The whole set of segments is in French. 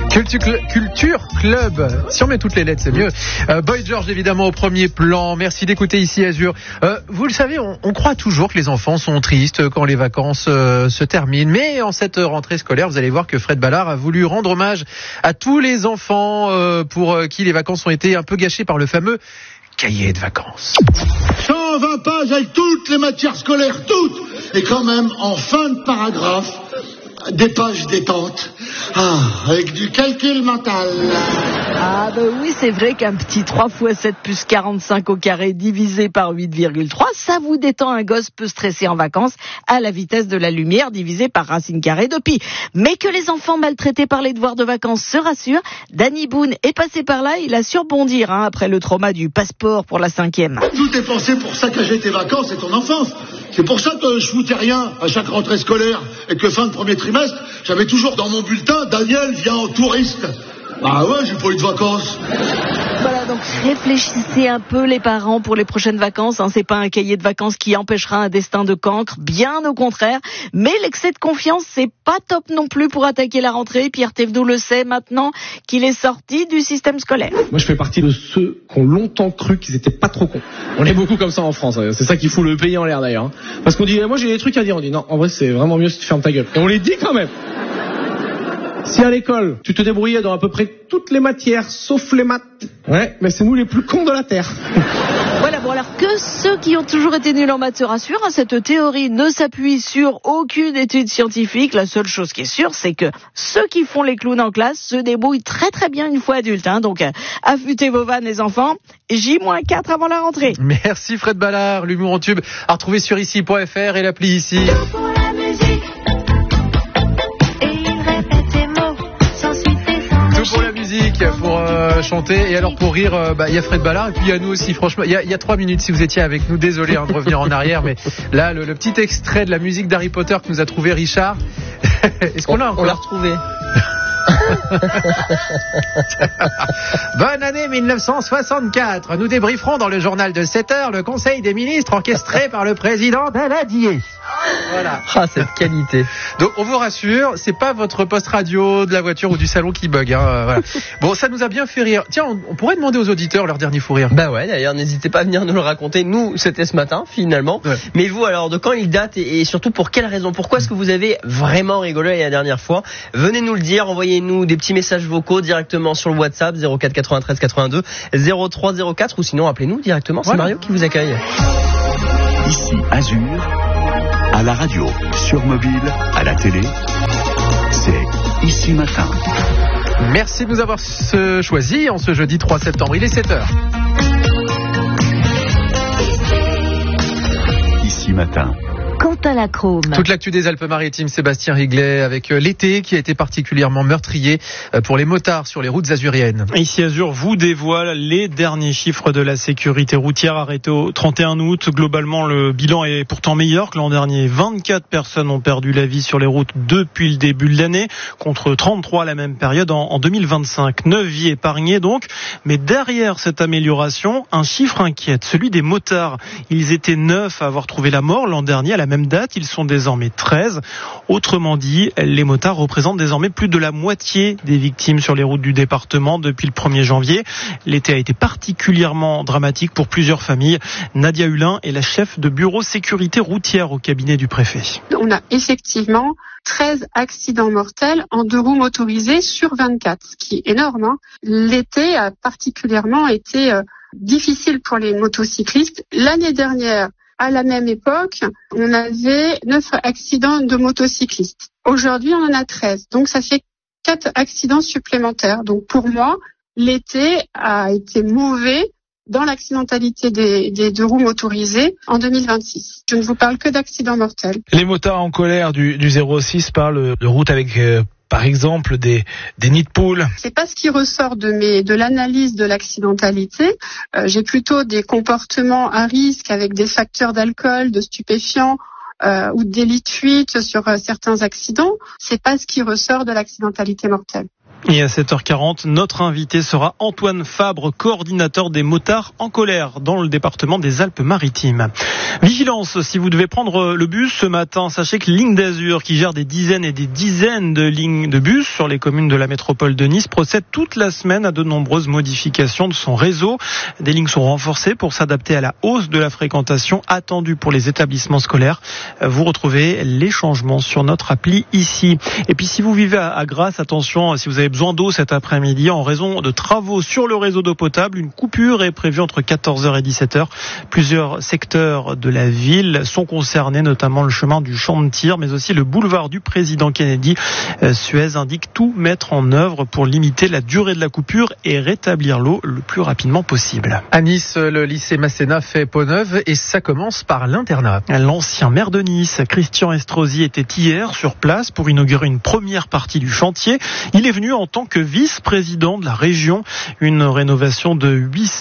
Culture Club. Si on met toutes les lettres, c'est mieux. Boy George, évidemment, au premier plan. Merci d'écouter ici Azur. Vous le savez, on croit toujours que les enfants sont tristes quand les vacances se terminent. Mais en cette rentrée scolaire, vous allez voir que Fred Ballard a voulu rendre hommage à tous les enfants pour qui les vacances ont été un peu gâchées par le fameux cahier de vacances. 120 pages avec toutes les matières scolaires, toutes. Et quand même, en fin de paragraphe, des pages détentes. Avec du calcul mental. Oui, c'est vrai qu'un petit 3 x 7 plus 45 au carré divisé par 8,3, ça vous détend. Un gosse peu stressé en vacances à la vitesse de la lumière divisé par racine carrée de pi. Mais que les enfants maltraités par les devoirs de vacances se rassurent, Danny Boone est passé par là, il a su rebondir après le trauma du passeport pour la 5e. Tout est pensé pour saccager tes vacances et ton enfance. C'est pour ça que je foutais rien à chaque rentrée scolaire et que fin de premier trimestre, j'avais toujours dans mon bulletin « Daniel vient en touriste ». J'ai pas eu de vacances. Voilà, donc réfléchissez un peu les parents pour les prochaines vacances. C'est pas un cahier de vacances qui empêchera un destin de cancre, bien au contraire. Mais l'excès de confiance, c'est pas top non plus pour attaquer la rentrée. Pierre Thévenoud le sait maintenant qu'il est sorti du système scolaire. Moi, je fais partie de ceux qui ont longtemps cru qu'ils étaient pas trop cons. On est beaucoup comme ça en France. C'est ça qui fout le pays en l'air d'ailleurs. Parce qu'on dit, moi j'ai des trucs à dire. On dit, non, en vrai, c'est vraiment mieux si tu fermes ta gueule. Et on les dit quand même. Si à l'école, tu te débrouillais dans à peu près toutes les matières, sauf les maths, mais c'est nous les plus cons de la Terre. Voilà, bon alors que ceux qui ont toujours été nuls en maths se rassurent, cette théorie ne s'appuie sur aucune étude scientifique. La seule chose qui est sûre, c'est que ceux qui font les clowns en classe se débrouillent très très bien une fois adultes. Donc affûtez vos vannes les enfants, J-4 avant la rentrée. Merci Fred Ballard, l'humour en tube, à retrouver sur ici.fr et l'appli ici. Pour la musique, pour chanter, et alors pour rire, il y a Fred Ballard et puis il y a nous aussi. Franchement, il y a 3 minutes si vous étiez avec nous, désolé de revenir en arrière, mais là le petit extrait de la musique d'Harry Potter que nous a trouvé Richard, est-ce qu'on l'a encore ? On l'a retrouvé. Bonne année 1964. Nous débrieferons dans le journal de 7h le Conseil des ministres orchestré par le président Daladier. Voilà. Cette qualité. Donc on vous rassure, c'est pas votre poste radio de la voiture ou du salon qui bug. Voilà. Bon, ça nous a bien fait rire. Tiens, on pourrait demander aux auditeurs leur dernier fou rire. D'ailleurs, n'hésitez pas à venir nous le raconter. Nous, c'était ce matin finalement. Ouais. Mais vous, alors, de quand il date et surtout pour quelle raison ? Pourquoi est-ce que vous avez vraiment rigolé la dernière fois ? Venez nous le dire, envoyez-nous des petits messages vocaux directement sur le WhatsApp 04 93 82 03 04 ou sinon appelez-nous directement. C'est Mario qui vous accueille. Ici Azur. À la radio, sur mobile, à la télé, c'est Ici Matin. Merci de nous avoir choisis en ce jeudi 3 septembre, il est 7h. Ici Matin. Quentin Lacrome. Toute l'actu des Alpes-Maritimes, Sébastien Riglet, avec l'été qui a été particulièrement meurtrier pour les motards sur les routes azuriennes. Ici Azur vous dévoile les derniers chiffres de la sécurité routière arrêtés au 31 août. Globalement, le bilan est pourtant meilleur que l'an dernier. 24 personnes ont perdu la vie sur les routes depuis le début de l'année, contre 33 à la même période en 2025. 9 vies épargnées donc. Mais derrière cette amélioration, un chiffre inquiète, celui des motards. Ils étaient 9 à avoir trouvé la mort l'an dernier à la même date, ils sont désormais 13. Autrement dit, les motards représentent désormais plus de la moitié des victimes sur les routes du département depuis le 1er janvier. L'été a été particulièrement dramatique pour plusieurs familles. Nadia Hulin est la chef de bureau sécurité routière au cabinet du préfet. On a effectivement 13 accidents mortels en 2 roues motorisées sur 24, ce qui est énorme. L'été a particulièrement été difficile pour les motocyclistes. L'année dernière, à la même époque, on avait 9 accidents de motocyclistes. Aujourd'hui, on en a 13. Donc, ça fait 4 accidents supplémentaires. Donc, pour moi, l'été a été mauvais dans l'accidentalité des 2 roues motorisées en 2026. Je ne vous parle que d'accidents mortels. Les motards en colère du 06 parlent de routes avec par exemple des nids de poules. C'est pas ce qui ressort de l'analyse de l'accidentalité. J'ai plutôt des comportements à risque avec des facteurs d'alcool, de stupéfiants ou de délits de fuite sur certains accidents. C'est pas ce qui ressort de l'accidentalité mortelle. Et à 7h40, notre invité sera Antoine Fabre, coordinateur des motards en colère dans le département des Alpes-Maritimes. Vigilance, si vous devez prendre le bus ce matin, sachez que Ligne d'Azur, qui gère des dizaines et des dizaines de lignes de bus sur les communes de la métropole de Nice, procède toute la semaine à de nombreuses modifications de son réseau. Des lignes sont renforcées pour s'adapter à la hausse de la fréquentation attendue pour les établissements scolaires. Vous retrouvez les changements sur notre appli ici. Et puis si vous vivez à Grasse, attention, si vous avez besoin d'eau cet après-midi en raison de travaux sur le réseau d'eau potable, une coupure est prévue entre 14h et 17h. Plusieurs secteurs de la ville sont concernés, notamment le chemin du Champ de Tir, mais aussi le boulevard du Président Kennedy. Suez indique tout mettre en œuvre pour limiter la durée de la coupure et rétablir l'eau le plus rapidement possible. À Nice, le lycée Masséna fait peau neuve et ça commence par l'internat. L'ancien maire de Nice, Christian Estrosi, était hier sur place pour inaugurer une première partie du chantier. Il est venu en tant que vice-président de la région. Une rénovation de 8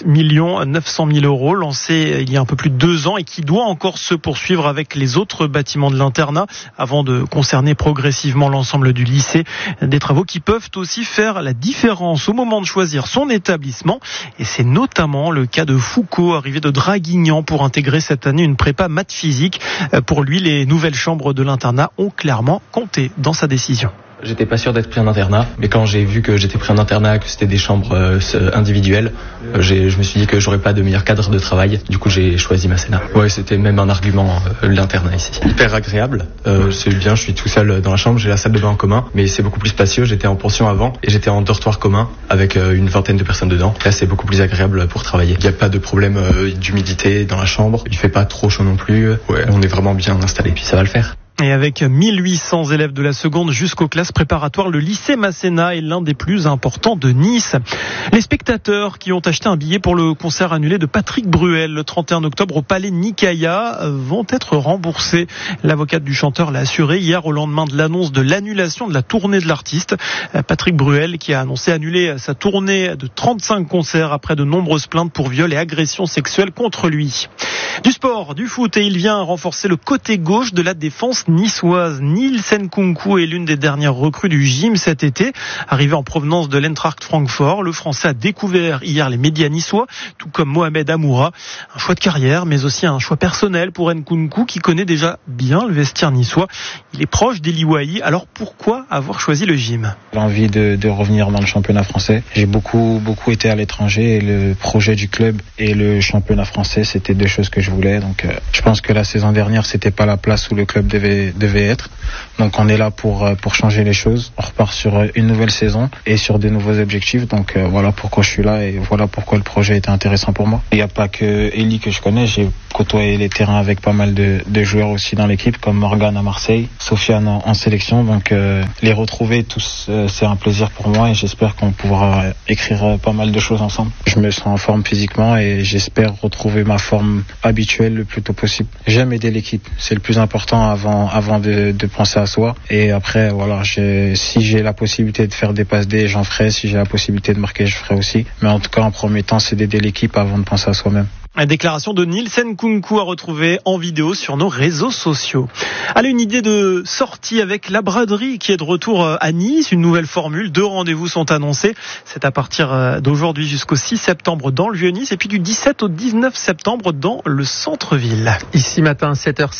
900 000 euros lancée il y a un peu plus de 2 ans et qui doit encore se poursuivre avec les autres bâtiments de l'internat avant de concerner progressivement l'ensemble du lycée. Des travaux qui peuvent aussi faire la différence au moment de choisir son établissement. Et c'est notamment le cas de Foucault, arrivé de Draguignan pour intégrer cette année une prépa maths physique. Pour lui, les nouvelles chambres de l'internat ont clairement compté dans sa décision. J'étais pas sûr d'être pris en internat, mais quand j'ai vu que j'étais pris en internat, que c'était des chambres individuelles, je me suis dit que j'aurais pas de meilleur cadre de travail. Du coup, j'ai choisi Masséna. Ouais, c'était même un argument, l'internat ici. Hyper agréable. C'est bien, je suis tout seul dans la chambre, j'ai la salle de bain en commun, mais c'est beaucoup plus spacieux. J'étais en pension avant et j'étais en dortoir commun avec une vingtaine de personnes dedans. Là, c'est beaucoup plus agréable pour travailler. Il n'y a pas de problème d'humidité dans la chambre. Il fait pas trop chaud non plus. Ouais, on est vraiment bien installé, puis ça va le faire. Et avec 1800 élèves de la seconde jusqu'aux classes préparatoires, le lycée Masséna est l'un des plus importants de Nice. Les spectateurs qui ont acheté un billet pour le concert annulé de Patrick Bruel le 31 octobre au Palais Nicaïa vont être remboursés. L'avocate du chanteur l'a assuré hier au lendemain de l'annonce de l'annulation de la tournée de l'artiste. Patrick Bruel qui a annoncé annuler sa tournée de 35 concerts après de nombreuses plaintes pour viol et agressions sexuelles contre lui. Du sport, du foot, et il vient renforcer le côté gauche de la défense niçoise. Nielsen Nkunku est l'une des dernières recrues du gym cet été. Arrivé en provenance de l'Eintracht Francfort, le Français a découvert hier les médias niçois, tout comme Mohamed Amoura. Un choix de carrière, mais aussi un choix personnel pour Nkunku qui connaît déjà bien le vestiaire niçois. Il est proche d'Eli Wahi, alors pourquoi avoir choisi le gym ? J'ai envie de revenir dans le championnat français. J'ai beaucoup été à l'étranger et le projet du club et le championnat français, c'était deux choses que je voulais. Donc je pense que la saison dernière, c'était pas la place où le club devait être. Donc on est là pour changer les choses. On repart sur une nouvelle saison et sur des nouveaux objectifs. Donc voilà pourquoi je suis là et voilà pourquoi le projet était intéressant pour moi. Il n'y a pas que Eli que je connais. J'ai côtoyé les terrains avec pas mal de joueurs aussi dans l'équipe, comme Morgan à Marseille, Sofiane en sélection. Donc les retrouver tous, c'est un plaisir pour moi et j'espère qu'on pourra écrire pas mal de choses ensemble. Je me sens en forme physiquement et j'espère retrouver ma forme habituelle le plus tôt possible. J'aime aider l'équipe. C'est le plus important avant de penser à soi. Et après, voilà, si j'ai la possibilité de faire des passes D, j'en ferai. Si j'ai la possibilité de marquer, je ferai aussi. Mais en tout cas, en premier temps, c'est d'aider l'équipe avant de penser à soi-même. La déclaration de Nielsen Nkunku à retrouver en vidéo sur nos réseaux sociaux. Allez, une idée de sortie avec la braderie qui est de retour à Nice. Une nouvelle formule. 2 rendez-vous sont annoncés. C'est à partir d'aujourd'hui jusqu'au 6 septembre dans le Vieux-Nice et puis du 17 au 19 septembre dans le centre-ville. Ici matin,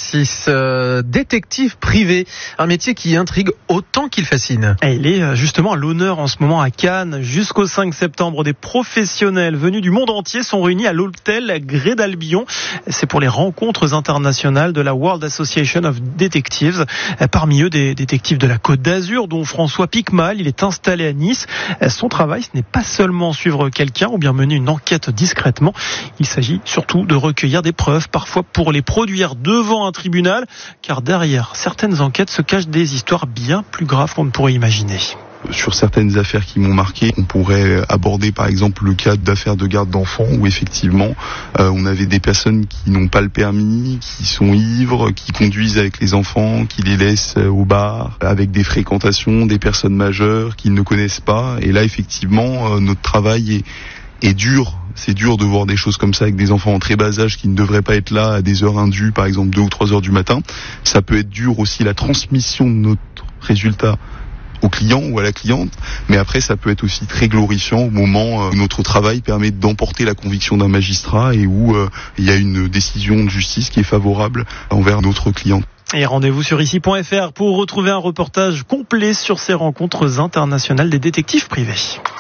7h06, détective privé. Un métier qui intrigue autant qu'il fascine. Et il est justement à l'honneur en ce moment à Cannes. Jusqu'au 5 septembre, des professionnels venus du monde entier sont réunis à l'hôtel Gré d'Albion. C'est pour les rencontres internationales de la World Association of Detectives. Parmi eux, des détectives de la Côte d'Azur, dont François Picmal. Il est installé à Nice. Son travail, ce n'est pas seulement suivre quelqu'un ou bien mener une enquête discrètement. Il s'agit surtout de recueillir des preuves, parfois pour les produire devant un tribunal, car derrière certaines enquêtes se cachent des histoires bien plus graves qu'on ne pourrait imaginer. Sur certaines affaires qui m'ont marqué, on pourrait aborder par exemple le cas d'affaires de garde d'enfants où effectivement on avait des personnes qui n'ont pas le permis, qui sont ivres, qui conduisent avec les enfants, qui les laissent au bar, avec des fréquentations, des personnes majeures qu'ils ne connaissent pas. Et là effectivement notre travail est dur. C'est dur de voir des choses comme ça avec des enfants en très bas âge qui ne devraient pas être là à des heures indues, par exemple 2 ou 3 heures du matin. Ça peut être dur aussi la transmission de notre résultat au client ou à la cliente, mais après ça peut être aussi très glorifiant au moment où notre travail permet d'emporter la conviction d'un magistrat et où il y a une décision de justice qui est favorable envers notre client. Et rendez-vous sur ici.fr pour retrouver un reportage complet sur ces rencontres internationales des détectives privés.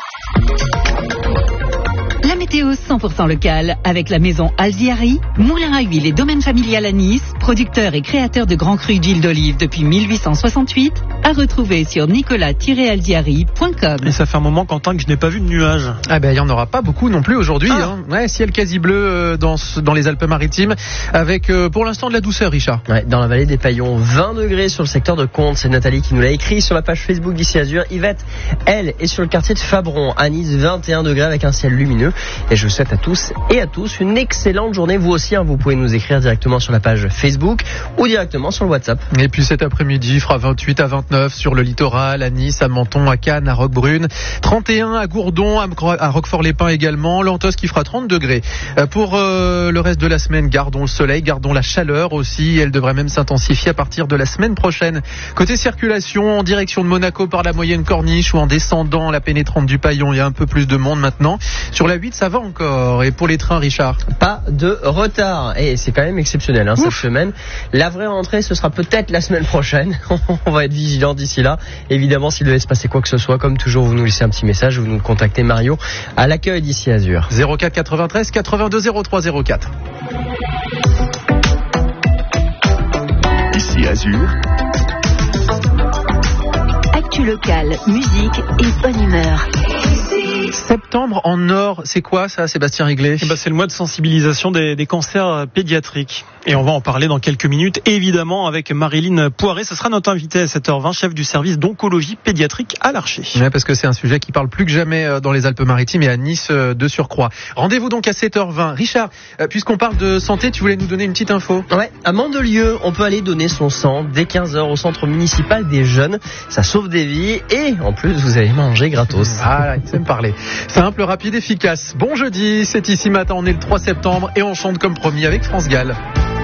La météo 100% locale avec la maison Alziari, moulin à huile et domaine familial à Nice, producteur et créateur de grands crus d'huile d'olive depuis 1868, à retrouver sur nicolas-alziari.com. Et ça fait un moment, Quentin, que je n'ai pas vu de nuages. Ah ben il y en aura pas beaucoup non plus aujourd'hui. Ouais, ciel quasi bleu dans les Alpes-Maritimes, avec pour l'instant de la douceur, Richard. Ouais, dans la vallée des Paillons, 20 degrés sur le secteur de Comte. C'est Nathalie qui nous l'a écrit sur la page Facebook d'Ici Azur. Yvette, elle, est sur le quartier de Fabron, à Nice, 21 degrés avec un ciel lumineux. Et je vous souhaite à tous et à tous une excellente journée. Vous aussi, vous pouvez nous écrire directement sur la page Facebook ou directement sur le WhatsApp. Et puis cet après-midi, il fera 28 à 29 sur le littoral, à Nice, à Menton, à Cannes, à Roquebrune, 31 à Gourdon, à Roquefort-les-Pins également, Lantos qui fera 30 degrés. Pour le reste de la semaine, gardons le soleil, gardons la chaleur aussi. Elle devrait même s'intensifier à partir de la semaine prochaine. Côté circulation, en direction de Monaco par la moyenne Corniche ou en descendant la pénétrante du Paillon, il y a un peu plus de monde maintenant. Sur la 8, ça va encore. Et pour les trains, Richard? Pas de retard. Et c'est quand même exceptionnel cette semaine. La vraie rentrée, ce sera peut-être la semaine prochaine. On va être vigilant d'ici là. Évidemment, s'il devait se passer quoi que ce soit, comme toujours, vous nous laissez un petit message, vous nous contactez Mario à l'accueil d'Ici Azur. 04 93 82 03 04. Ici Azur. Actu locale, musique et bonne humeur. Septembre en or, c'est quoi ça, Sébastien Riglet? C'est le mois de sensibilisation des cancers pédiatriques. Et on va en parler dans quelques minutes, évidemment, avec Marilyn Poiré. Ce sera notre invitée à 7h20, chef du service d'oncologie pédiatrique à l'Archer. Ouais, parce que c'est un sujet qui parle plus que jamais dans les Alpes-Maritimes et à Nice de surcroît. Rendez-vous donc à 7h20. Richard, puisqu'on parle de santé, tu voulais nous donner une petite info? Ouais, à Mandelieu, on peut aller donner son sang dès 15h au centre municipal des jeunes. Ça sauve des vies et en plus, vous allez manger gratos. Ah, il sait me parler. Simple, rapide, efficace. Bon jeudi, c'est Ici Matin, on est le 3 septembre et on chante comme promis avec France Gall.